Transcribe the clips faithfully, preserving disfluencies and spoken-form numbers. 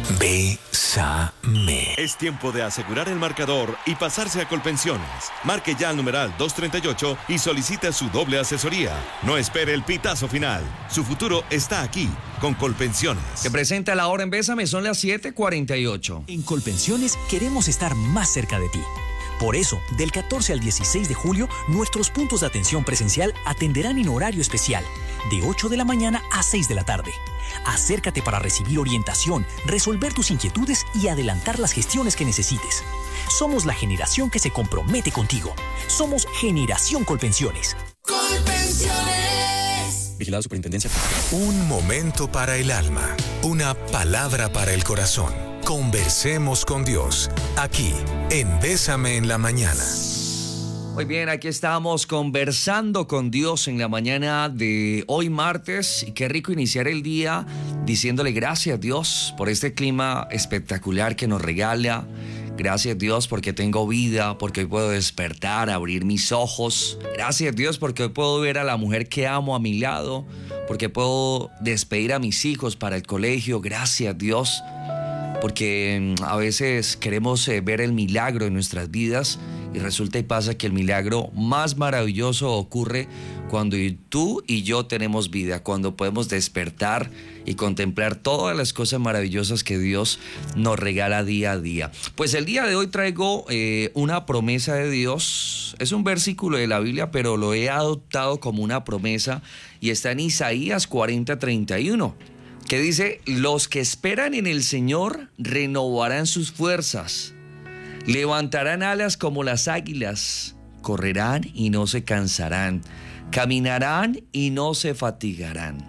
Bésame. Es tiempo de asegurar el marcador y pasarse a Colpensiones. Marque ya al numeral doscientos treinta y ocho y solicite su doble asesoría. No espere el pitazo final. Su futuro está aquí, con Colpensiones. Se presenta la hora en Bésame, son las siete cuarenta y ocho. En Colpensiones queremos estar más cerca de ti. Por eso, del catorce al dieciséis de julio, nuestros puntos de atención presencial atenderán en horario especial, de ocho de la mañana a seis de la tarde. Acércate para recibir orientación, resolver tus inquietudes y adelantar las gestiones que necesites. Somos la generación que se compromete contigo. Somos Generación Colpensiones. Colpensiones. Vigilado Superintendencia. Un momento para el alma. Una palabra para el corazón. Conversemos con Dios. Aquí, en Bésame en la Mañana. Muy bien, aquí estamos conversando con Dios en la mañana de hoy martes. Y qué rico iniciar el día diciéndole gracias a Dios por este clima espectacular que nos regala. Gracias Dios porque tengo vida, porque hoy puedo despertar, abrir mis ojos. Gracias Dios porque hoy puedo ver a la mujer que amo a mi lado, porque puedo despedir a mis hijos para el colegio. Gracias Dios porque a veces queremos ver el milagro en nuestras vidas y resulta y pasa que el milagro más maravilloso ocurre cuando tú y yo tenemos vida, cuando podemos despertar y contemplar todas las cosas maravillosas que Dios nos regala día a día. Pues el día de hoy traigo eh, una promesa de Dios. Es un versículo de la Biblia, pero lo he adoptado como una promesa y está en Isaías cuarenta treinta y uno. Que dice, los que esperan en el Señor renovarán sus fuerzas, levantarán alas como las águilas, correrán y no se cansarán, caminarán y no se fatigarán.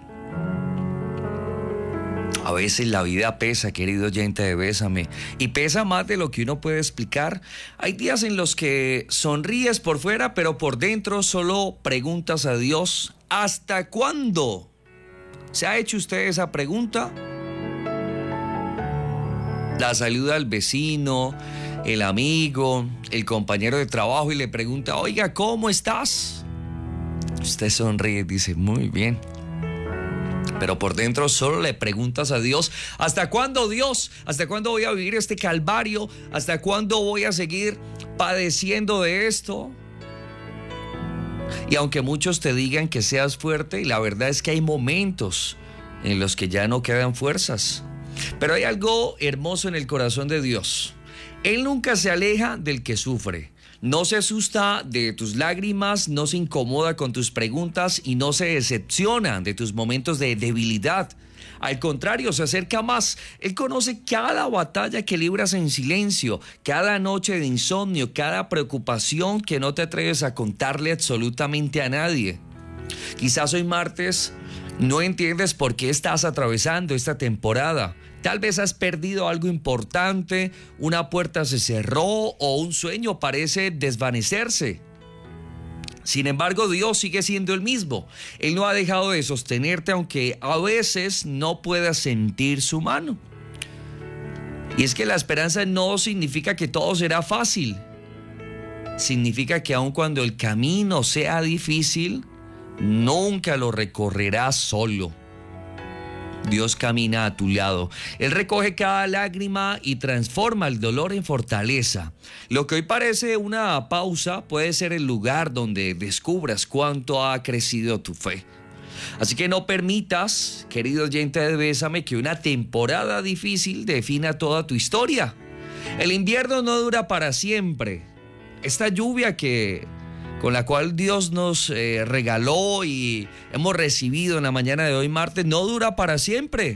A veces la vida pesa, querido oyente de Bésame, y pesa más de lo que uno puede explicar. Hay días en los que sonríes por fuera, pero por dentro solo preguntas a Dios, ¿hasta cuándo? ¿Se ha hecho usted esa pregunta? La saluda al vecino, el amigo, el compañero de trabajo y le pregunta, oiga, ¿cómo estás? Usted sonríe y dice, muy bien. Pero por dentro solo le preguntas a Dios, ¿hasta cuándo, Dios? ¿Hasta cuándo voy a vivir este calvario? ¿Hasta cuándo voy a seguir padeciendo de esto? Y aunque muchos te digan que seas fuerte, y la verdad es que hay momentos en los que ya no quedan fuerzas. Pero hay algo hermoso en el corazón de Dios. Él nunca se aleja del que sufre. No se asusta de tus lágrimas, no se incomoda con tus preguntas y no se decepciona de tus momentos de debilidad. Al contrario, se acerca más. Él conoce cada batalla que libras en silencio, cada noche de insomnio, cada preocupación que no te atreves a contarle absolutamente a nadie. Quizás hoy martes no entiendes por qué estás atravesando esta temporada. Tal vez has perdido algo importante, una puerta se cerró o un sueño parece desvanecerse. Sin embargo, Dios sigue siendo el mismo. Él no ha dejado de sostenerte, aunque a veces no puedas sentir su mano. Y es que la esperanza no significa que todo será fácil. Significa que aun cuando el camino sea difícil, nunca lo recorrerás solo. Dios camina a tu lado. Él recoge cada lágrima y transforma el dolor en fortaleza. Lo que hoy parece una pausa puede ser el lugar donde descubras cuánto ha crecido tu fe. Así que no permitas, querido oyente de Bésame, que una temporada difícil defina toda tu historia. El invierno no dura para siempre. Esta lluvia que... con la cual Dios nos eh, regaló y hemos recibido en la mañana de hoy martes, no dura para siempre.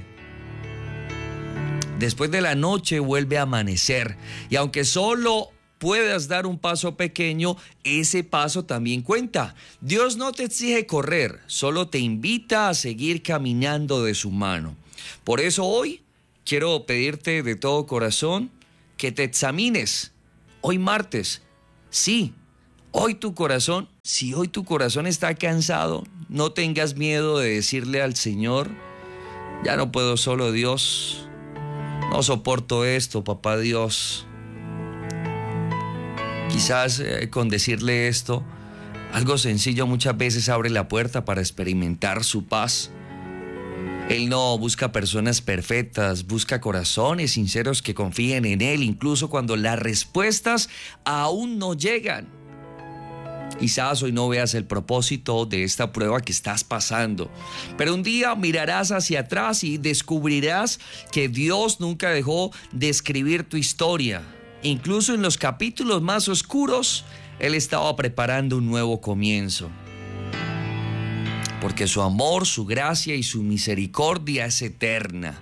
Después de la noche vuelve a amanecer y aunque solo puedas dar un paso pequeño, ese paso también cuenta. Dios no te exige correr, solo te invita a seguir caminando de su mano. Por eso hoy quiero pedirte de todo corazón que te examines. Hoy martes, sí. Hoy tu corazón, si hoy tu corazón está cansado, no tengas miedo de decirle al Señor, ya no puedo solo, Dios, no soporto esto, papá Dios. Quizás eh, con decirle esto, algo sencillo muchas veces abre la puerta para experimentar su paz. Él no busca personas perfectas, busca corazones sinceros que confíen en Él, incluso cuando las respuestas aún no llegan. Quizás hoy no veas el propósito de esta prueba que estás pasando, pero un día mirarás hacia atrás y descubrirás que Dios nunca dejó de escribir tu historia. Incluso en los capítulos más oscuros, Él estaba preparando un nuevo comienzo. Porque su amor, su gracia y su misericordia es eterna.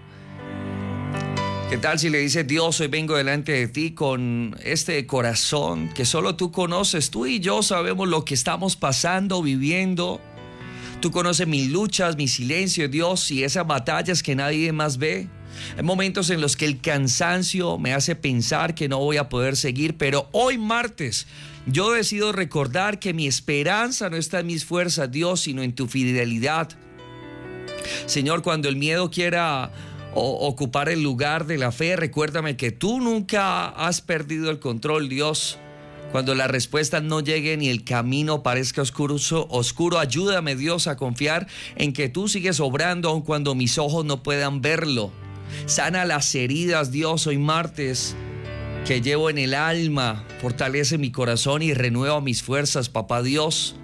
¿Qué tal si le dices: Dios, hoy vengo delante de ti con este corazón que solo tú conoces? Tú y yo sabemos lo que estamos pasando, viviendo. Tú conoces mis luchas, mi silencio, Dios, y esas batallas que nadie más ve. Hay momentos en los que el cansancio me hace pensar que no voy a poder seguir, pero hoy martes yo decido recordar que mi esperanza no está en mis fuerzas, Dios, sino en tu fidelidad. Señor, cuando el miedo quiera o ocupar el lugar de la fe, recuérdame que tú nunca has perdido el control, Dios. Cuando las respuestas no lleguen y el camino parezca oscuro, oscuro, ayúdame, Dios, a confiar en que tú sigues obrando aun cuando mis ojos no puedan verlo. Sana las heridas, Dios, hoy martes, que llevo en el alma. Fortalece mi corazón y renueva mis fuerzas, papá Dios.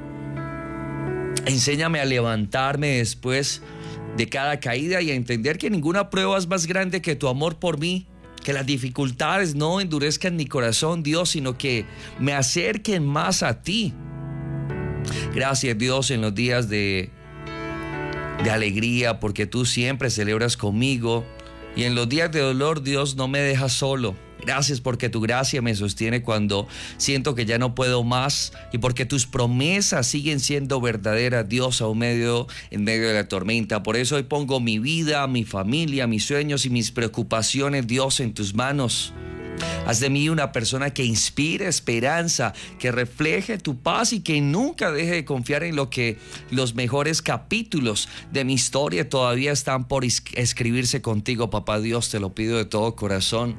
Enséñame a levantarme después de cada caída y a entender que ninguna prueba es más grande que tu amor por mí. Que las dificultades no endurezcan mi corazón, Dios, sino que me acerquen más a ti. Gracias, Dios, en los días de, de alegría, porque tú siempre celebras conmigo. Y en los días de dolor, Dios, no me dejas solo. Gracias porque tu gracia me sostiene cuando siento que ya no puedo más, y porque tus promesas siguen siendo verdaderas, Dios, aún medio, en medio de la tormenta. Por eso hoy pongo mi vida, mi familia, mis sueños y mis preocupaciones, Dios, en tus manos. Haz de mí una persona que inspire esperanza, que refleje tu paz y que nunca deje de confiar en lo que los mejores capítulos de mi historia todavía están por escribirse contigo, papá Dios. Te lo pido de todo corazón.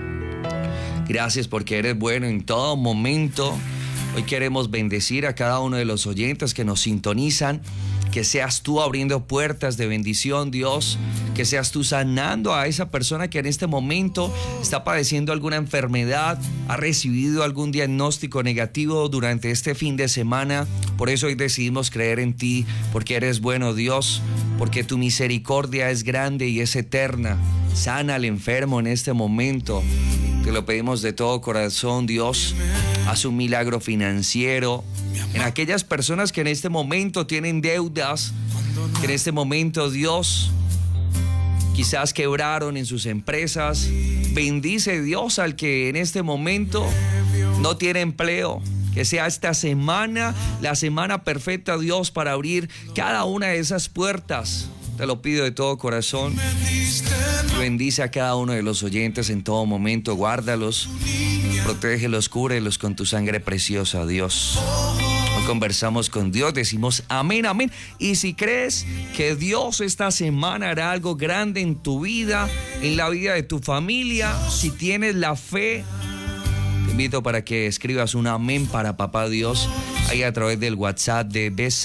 Gracias porque eres bueno en todo momento. Hoy queremos bendecir a cada uno de los oyentes que nos sintonizan. Que seas tú abriendo puertas de bendición, Dios. Que seas tú sanando a esa persona que en este momento está padeciendo alguna enfermedad, ha recibido algún diagnóstico negativo durante este fin de semana. Por eso hoy decidimos creer en ti, porque eres bueno, Dios, porque tu misericordia es grande y es eterna. Sana al enfermo en este momento. Te lo pedimos de todo corazón, Dios. Haz un milagro financiero en aquellas personas que en este momento tienen deudas, que en este momento, Dios, quizás quebraron en sus empresas. Bendice, Dios, al que en este momento no tiene empleo. Que sea esta semana la semana perfecta, Dios, para abrir cada una de esas puertas. Te lo pido de todo corazón. Bendice a cada uno de los oyentes en todo momento. Guárdalos, protégelos, cúbrelos con tu sangre preciosa, Dios. Hoy conversamos con Dios, decimos amén, amén. Y si crees que Dios esta semana hará algo grande en tu vida, en la vida de tu familia, si tienes la fe, te invito para que escribas un amén para papá Dios ahí a través del WhatsApp de Besa.